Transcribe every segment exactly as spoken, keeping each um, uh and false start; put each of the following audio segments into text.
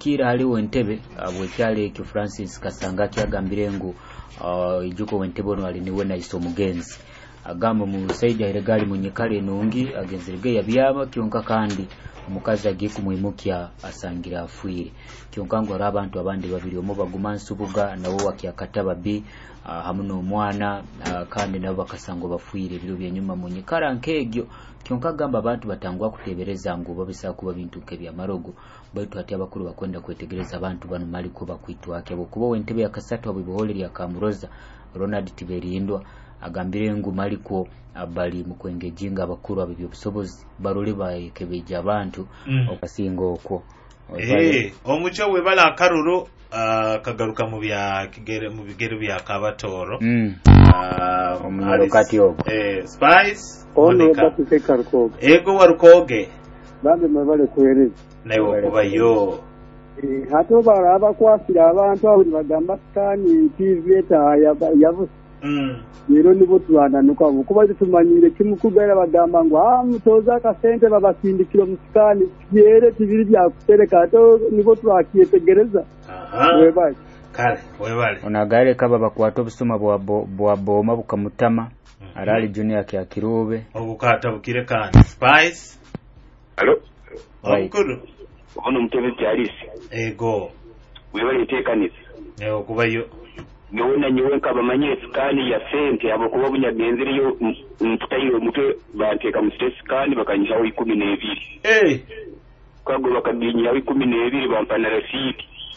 Kira haliwo Entebbe bwekyali ekyo Francis Kasanga kyagambire ngu ijuko Wentebbe ono ali niwe naiso mugenzi agamba mu Saidi Iregali mu nyekale nungi agenzerege yabyaba kyonka kandi omukazi agiye kumwimukya asangira afuire kyonka ngo abantu abandi babiri omo baguma nsubuga nawo wakyakataba bi hamwe n'omwana kandi nabo bakasango bafuire biro byenyuma mu nyekara nkegyo kyonka agamba abantu batangwa kutebereza ngo babisa kuba bintu kebya marogo baitu ati abakuru bakwenda kwetegereza abantu bano mali ko bakwitwa ake bokubo Wentebbe yakasatu abibohole ya Kamuroza Ronald Tiberindwa agambire ngu maliko abali mu kwengejinga abakuru abibyo busobozi barole bayekebeja abantu mm. okasinga okwo eh omucho we bala akaruro uh, kagaruka mu bya kigere mu bigere bya Kabatoro mm. uh, omulalo kati ogo eh Spice ono batufeka rukoge ego warukoge bambe mabale kwereza nayo kuba yo eh hato baraba kwasira abantu aho bagamba kani T V eta yavu mm Yero nibo tuananuka kuba tumanyire kimukugera bagamba ngo ah mutoza ka sente babasindikiro musikani yere tibiri bya kutereka to nibo twakietegereza aha webale kale webale onagare kaba bakwato busuma bwa bwa boma bukamutama mm -hmm. Arali junior kya Kirube obukata bukire kandi Spice allo okuru ono Mutebe Charisi ego webale tekanise ego kubayo Nona nyewe kabamanye skani ya sente abo kuba bunyagenzere yo mputayo mutwe bateka mu skani bakanyisha wa ikumi na ebiri eh kago bakaginya wa ikumi na ebiri bampana receipt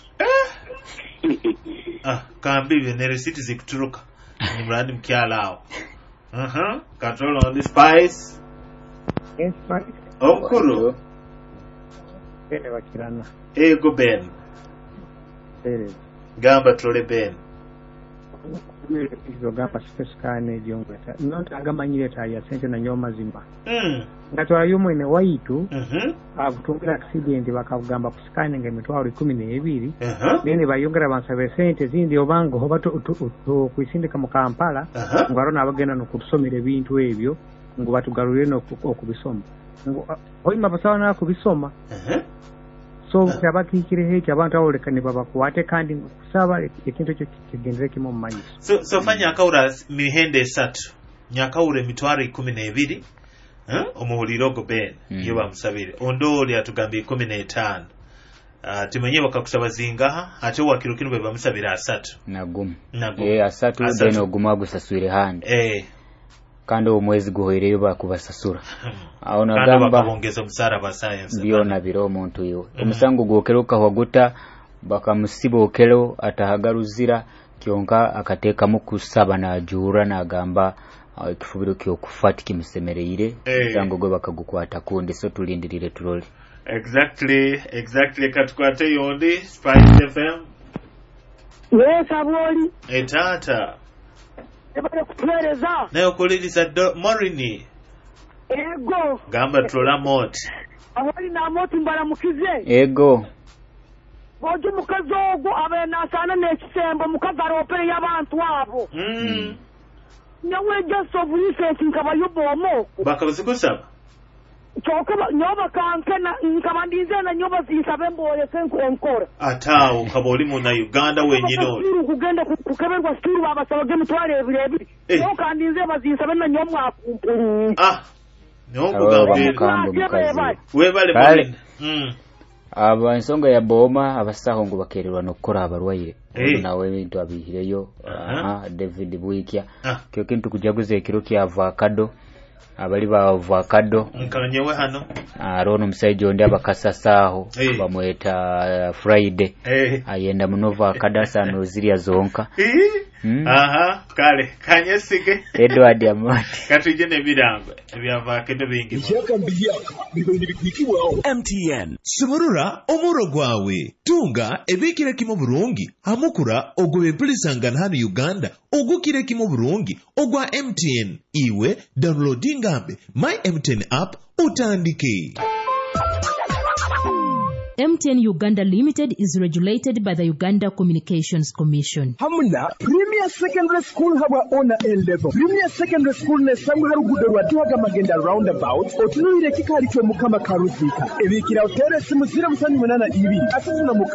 eh ah kambi ne receipt zikuturuka ni mradi mkialao aha control on the Spice yes Spice okuru ele wakirana ego Ben ele gamba trole Ben Izo gapa speskane jongweta nonta agamanyire ta ya sente na nyoma zimba mm ngatwara yumo ine waitu mhm abutungira accident bakagamba kusikane nge mitwaro ikumi na ebiri aha nene bayongera bansabe sente zindi obango hoba to kuisindika mu Kampala ngwarona abagenda no kusomera ebintu ebyo ngo batugarurire no okubisoma ngo oyima basawa na kubisoma aha so kyabakikire heke abantu abolekane baba kuwate kandi kusaba ekintu cyo kigendere kimo mmanyi so so fanya akaura mihende esatu nyakaure mitwaro ikumi na ebiri eh omuhuliro Ben mm. yo bamusabire ondoli atugambye ikumi na etaano uh, timenye bakakusaba zingaha ate wakirukino be bamusabira asatu nagum nagum eh asatu beno oguma gusaswire hande eh kandi omwezi guhoireyo bakubasasura aho nagamba kandi bakabongeza musara ba science biona biro omuntu yo omusango mm. gwokeruka hwagota bakamusibokero atahagaruzira kyonka akateka mu kusaba na jura na gamba ikifubiro kyo kufati kimusemereire sango gwe bakagukwata kundi so tulindirire turole exactly exactly katukwate yondi Spice F M yes aboli etata ebale kupereza nayo kuliriza Morini ego gamba trola mot aboli na moti mbara mukize ego boje mukazogo abena sana nekisembo mukazaro opere y'abantu abo mm nyawe just of recent nkabayobomo bakabuze kusaba choko nyoba kankena nkabandinze na nyoba zisabe mboye senku enkora atawo kaboli mu na Uganda wenyine uri kugenda kukeberwa sturu babasabage mutware birebire no kandinze bazisabe na nyomwa kumpuru ah no kugambye webale bale mm aba nsonga ya boma abasaho ngo bakererwa no kora abarwaye hey. nawe bintu abihireyo aha uh -huh. David Buikya ah. kyo kintu kujaguze ekiro kya avocado abali ba avocado nkanyewe hano arono musaijo ndi abakasasaho hey. bamweta uh, Friday hey. ayenda munova kadasa no ziria zonka hmm? aha kale kanyesige Edward Amati katuje ne birangwe ebyavocado bingi M T N Suburura omuro gwawe tunga ebikire kimo burungi amukura ogwe bilisangana hano Uganda ogukire kimo burungi ogwa M T N iwe downloading app my M T N app utandike. M T N Uganda Limited is regulated by the Uganda Communications Commission. Hamuna Premier Secondary School haba ona A level. Premier Secondary School ne samu harugudo rwatuhaga magenda roundabout otunuire kikali cyo mukama karuzika. Ebikira utere simu zero musanyu munana ibiri. Asatu na